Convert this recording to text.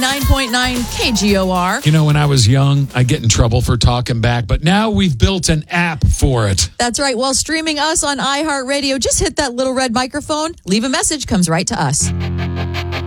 99.9 KGOR. You know, when I was young, I get in trouble for talking back, but now we've built an app for it. That's right. While streaming us on iHeartRadio, just hit that little red microphone, leave a message, comes right to us.